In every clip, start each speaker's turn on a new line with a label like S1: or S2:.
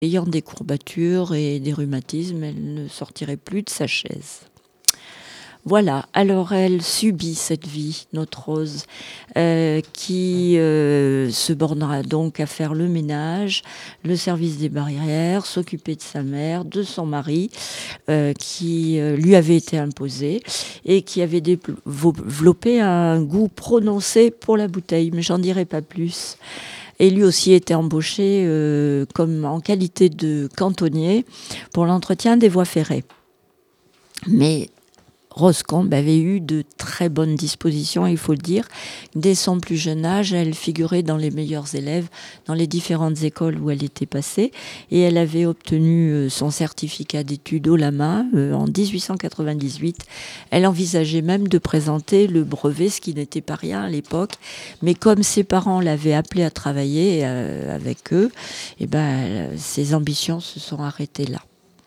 S1: ayant des courbatures et des rhumatismes, elle ne sortirait plus de sa chaise. Voilà, alors elle subit cette vie, notre Rose, qui se bornera donc à faire le ménage, le service des barrières, s'occuper de sa mère, de son mari, qui lui avait été imposé et qui avait développé un goût prononcé pour la bouteille, mais j'en dirai pas plus. Et lui aussi était embauché comme en qualité de cantonnier pour l'entretien des voies ferrées. Mais Rose Combe avait eu de très bonnes dispositions, il faut le dire. Dès son plus jeune âge, elle figurait dans les meilleurs élèves dans les différentes écoles où elle était passée. Et elle avait obtenu son certificat d'études haut la main en 1898. Elle envisageait même de présenter le brevet, ce qui n'était pas rien à l'époque. Mais comme ses parents l'avaient appelée à travailler avec eux, ses ambitions se sont arrêtées là.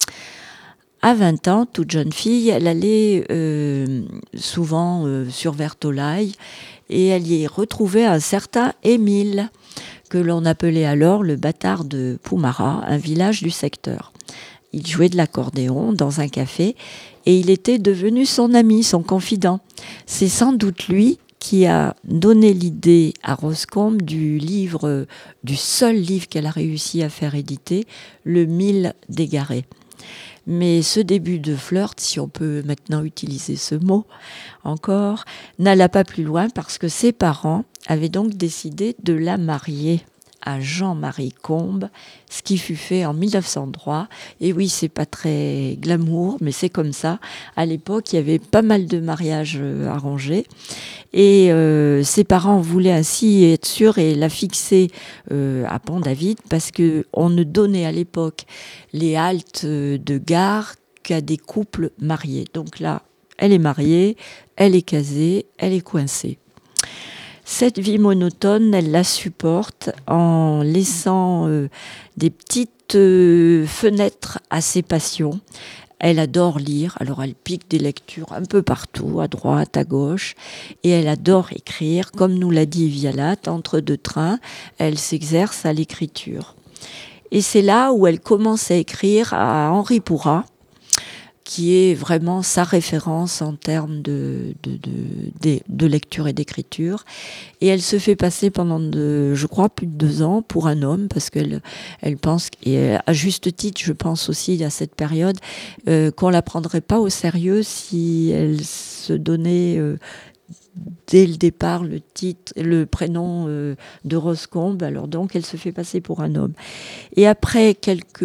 S1: À 20 ans, toute jeune fille, elle allait souvent sur Vertolaye et elle y retrouvait un certain Émile, que l'on appelait alors le bâtard de Poumara, un village du secteur. Il jouait de l'accordéon dans un café et il était devenu son ami, son confident. C'est sans doute lui qui a donné l'idée à Rose Combe du seul livre qu'elle a réussi à faire éditer, Le Mille d'égaré. Mais ce début de flirt, si on peut maintenant utiliser ce mot encore, n'alla pas plus loin parce que ses parents avaient donc décidé de la marier à Jean-Marie Combe, ce qui fut fait en 1903. Et oui, c'est pas très glamour, mais c'est comme ça. À l'époque, il y avait pas mal de mariages arrangés. Et ses parents voulaient ainsi être sûrs et la fixer à Pont-David parce qu'on ne donnait à l'époque les haltes de gare qu'à des couples mariés. Donc là, elle est mariée, elle est casée, elle est coincée. Cette vie monotone, elle la supporte en laissant des petites fenêtres à ses passions. Elle adore lire, alors elle pique des lectures un peu partout, à droite, à gauche, et elle adore écrire. Comme nous l'a dit Vialat, entre deux trains, elle s'exerce à l'écriture. Et c'est là où elle commence à écrire à Henri Pourrat, qui est vraiment sa référence en termes de lecture et d'écriture. Et elle se fait passer pendant, je crois, plus de 2 ans pour un homme, parce qu'elle pense, et à juste titre, je pense aussi à cette période, qu'on la prendrait pas au sérieux si elle se donnait dès le départ le prénom de Rose Combe. Alors donc, elle se fait passer pour un homme. Et après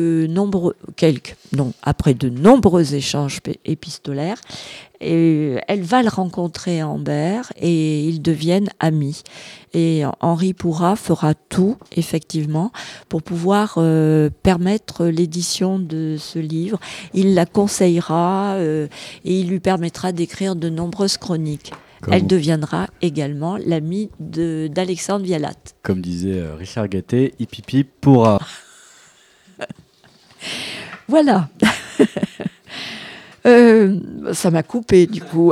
S1: après de nombreux échanges épistolaires, elle va le rencontrer à Ambert et ils deviennent amis. Et Henri Pourrat fera tout, effectivement, pour pouvoir permettre l'édition de ce livre. Il la conseillera et il lui permettra d'écrire de nombreuses chroniques. Elle deviendra également l'amie d'Alexandre Vialat.
S2: Comme disait Richard Gatté, hipipi pourra.
S1: Voilà. Ça m'a coupé du coup.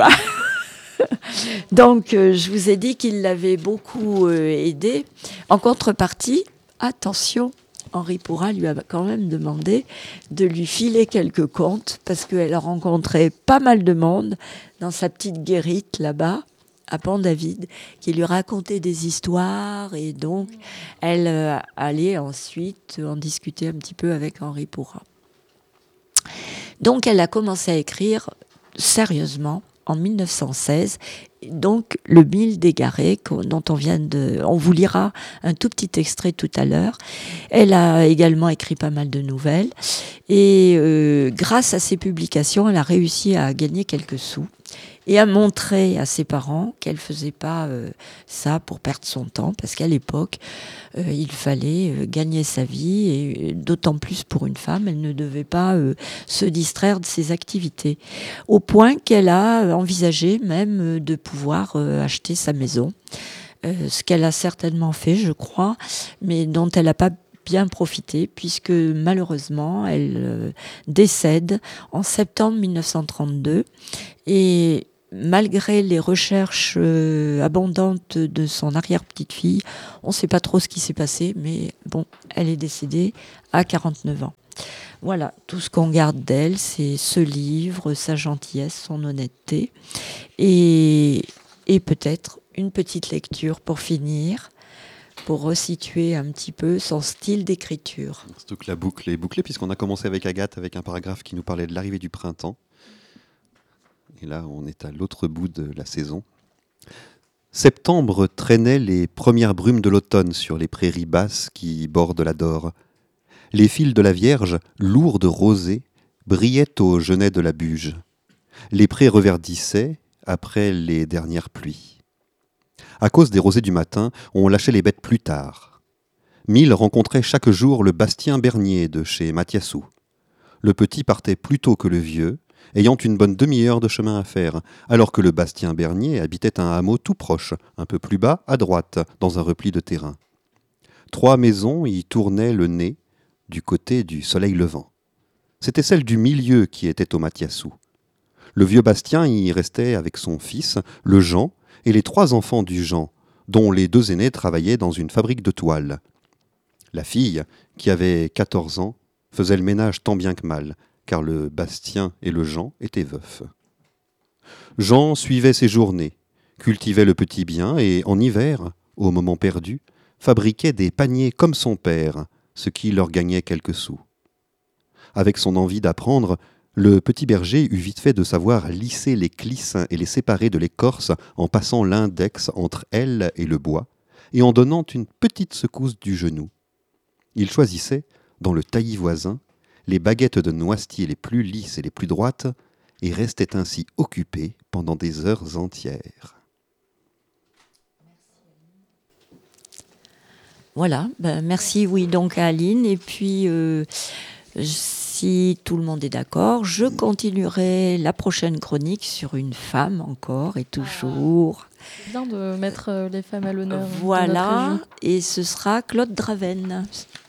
S1: Donc, je vous ai dit qu'il l'avait beaucoup aidé. En contrepartie, attention, Henri Pourrat lui a quand même demandé de lui filer quelques contes parce qu'elle a rencontré pas mal de monde dans sa petite guérite là-bas à Pont-David, qui lui racontait des histoires et donc elle allait ensuite en discuter un petit peu avec Henri Pourrat. Donc elle a commencé à écrire sérieusement en 1916, donc Le Mille d'égaré, dont on vous lira un tout petit extrait tout à l'heure. Elle a également écrit pas mal de nouvelles et grâce à ses publications, elle a réussi à gagner quelques sous et à montrer à ses parents qu'elle faisait pas ça pour perdre son temps, parce qu'à l'époque, il fallait gagner sa vie, et d'autant plus pour une femme, elle ne devait pas se distraire de ses activités. Au point qu'elle a envisagé même de pouvoir acheter sa maison, ce qu'elle a certainement fait, je crois, mais dont elle n'a pas bien profité, puisque malheureusement, elle décède en septembre 1932, et malgré les recherches abondantes de son arrière-petite-fille, on ne sait pas trop ce qui s'est passé, mais bon, elle est décédée à 49 ans. Voilà, tout ce qu'on garde d'elle, c'est ce livre, sa gentillesse, son honnêteté, et peut-être une petite lecture pour finir, pour resituer un petit peu son style d'écriture.
S3: Surtout que la boucle est bouclée, puisqu'on a commencé avec Agathe, avec un paragraphe qui nous parlait de l'arrivée du printemps. Et là, on est à l'autre bout de la saison. Septembre traînait les premières brumes de l'automne sur les prairies basses qui bordent la Dore. Les fils de la Vierge, lourds de rosée, brillaient au genêt de la Buge. Les prés reverdissaient après les dernières pluies. À cause des rosées du matin, on lâchait les bêtes plus tard. Mille rencontrait chaque jour le Bastien Bernier de chez Mathiassou. Le petit partait plus tôt que le vieux, ayant une bonne demi-heure de chemin à faire, alors que le Bastien Bernier habitait un hameau tout proche, un peu plus bas, à droite, dans un repli de terrain. 3 maisons y tournaient le nez, du côté du soleil levant. C'était celle du milieu qui était au Mathiassou. Le vieux Bastien y restait avec son fils, le Jean, et les 3 enfants du Jean, dont les 2 aînés travaillaient dans une fabrique de toiles. La fille, qui avait 14 ans, faisait le ménage tant bien que mal, car le Bastien et le Jean étaient veufs. Jean suivait ses journées, cultivait le petit bien et, en hiver, au moment perdu, fabriquait des paniers comme son père, ce qui leur gagnait quelques sous. Avec son envie d'apprendre, le petit berger eut vite fait de savoir lisser les clisses et les séparer de l'écorce en passant l'index entre elles et le bois, et en donnant une petite secousse du genou. Il choisissait, dans le taillis voisin, les baguettes de noisetier les plus lisses et les plus droites, et restait ainsi occupé pendant des heures entières.
S1: Voilà, merci oui donc à Aline, et puis si tout le monde est d'accord, je continuerai la prochaine chronique sur une femme encore et toujours.
S4: C'est bien de mettre les femmes à l'honneur.
S1: Voilà, et ce sera Claude Draven.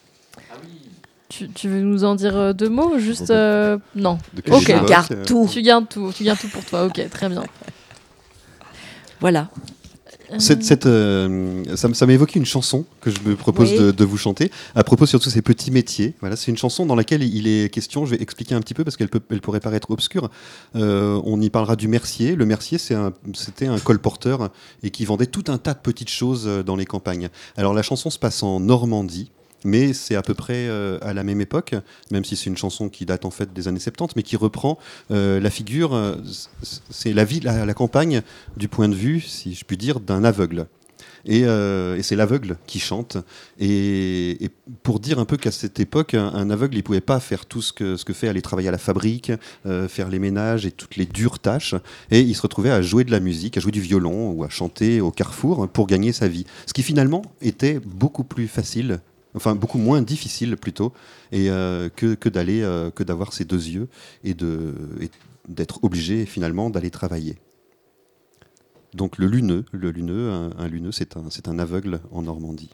S4: Tu veux nous en dire 2 mots, juste non.
S1: Ok, garde tout.
S4: Tu gardes tout pour toi. Ok, très bien.
S1: Voilà.
S3: Ça m'a évoqué une chanson que je me propose de vous chanter, à propos surtout de ces petits métiers. Voilà, c'est une chanson dans laquelle il est question, je vais expliquer un petit peu parce qu'elle pourrait paraître obscure. On y parlera du mercier. Le mercier, c'était un colporteur et qui vendait tout un tas de petites choses dans les campagnes. Alors la chanson se passe en Normandie, mais c'est à peu près à la même époque, même si c'est une chanson qui date en fait des années 70, mais qui reprend la figure, c'est la vie, la campagne, du point de vue, si je puis dire, d'un aveugle. Et c'est l'aveugle qui chante. Et pour dire un peu qu'à cette époque, un aveugle, il ne pouvait pas faire tout ce que fait aller travailler à la fabrique, faire les ménages et toutes les dures tâches. Et il se retrouvait à jouer de la musique, à jouer du violon ou à chanter au carrefour pour gagner sa vie. Ce qui finalement était beaucoup plus facile, enfin beaucoup moins difficile plutôt, et que d'avoir ses 2 yeux et d'être obligé finalement d'aller travailler. Donc le luneux, un luneux, c'est un aveugle en Normandie.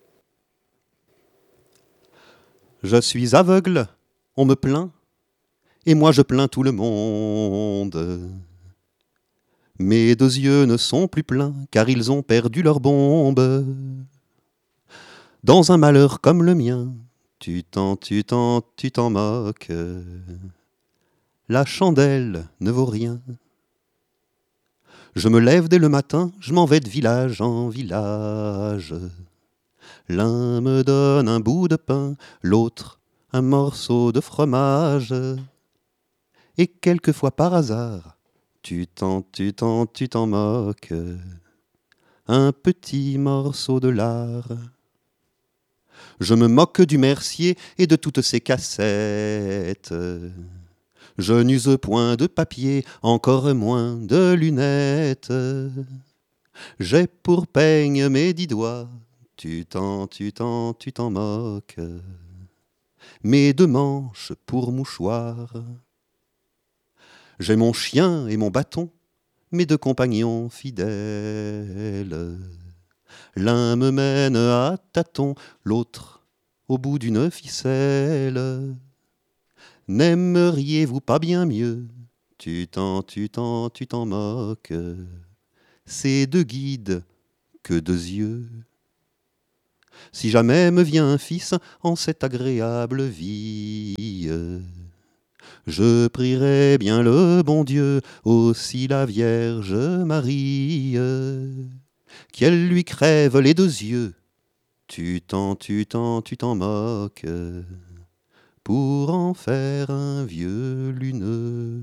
S3: Je suis aveugle, on me plaint, et moi je plains tout le monde. Mes 2 yeux ne sont plus pleins, car ils ont perdu leur bombe. Dans un malheur comme le mien, tu t'en moques. La chandelle ne vaut rien. Je me lève dès le matin, je m'en vais de village en village. L'un me donne un bout de pain, l'autre un morceau de fromage. Et quelquefois par hasard, tu t'en moques. Un petit morceau de lard. Je me moque du mercier et de toutes ses cassettes. Je n'use point de papier, encore moins de lunettes. J'ai pour peigne mes 10 doigts, tu t'en moques. Mes 2 manches pour mouchoir. J'ai mon chien et mon bâton, mes 2 compagnons fidèles. L'un me mène à tâtons, l'autre au bout d'une ficelle. N'aimeriez-vous pas bien mieux tu t'en moques. C'est deux guides que deux yeux. Si jamais me vient un fils en cette agréable vie, je prierai bien le bon Dieu, aussi la Vierge Marie, qu'elle lui crève les deux yeux. Tu t'en moques, pour en faire un vieux luneux.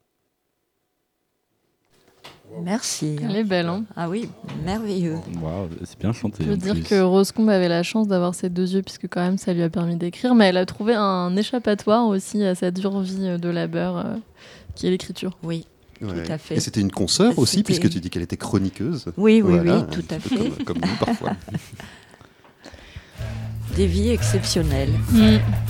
S1: Merci.
S4: Elle est belle, hein.
S1: Ah oui, merveilleux.
S2: Waouh, c'est bien chanté.
S4: Je veux
S2: en
S4: dire
S2: plus.
S4: que Rosecombe avait la chance d'avoir ses deux yeux, puisque quand même ça lui a permis d'écrire, mais elle a trouvé un échappatoire aussi à sa dure vie de labeur, qui est l'écriture.
S1: Oui,
S3: Ouais.
S1: tout à fait.
S3: Et c'était une consoeur aussi,
S1: C'était-
S3: puisque tu dis qu'elle était chroniqueuse.
S1: Oui,
S3: Voilà,
S1: oui, tout
S3: un
S1: à
S3: petit peu
S1: fait.
S3: comme nous parfois.
S1: Des vies exceptionnelles.
S4: Mm.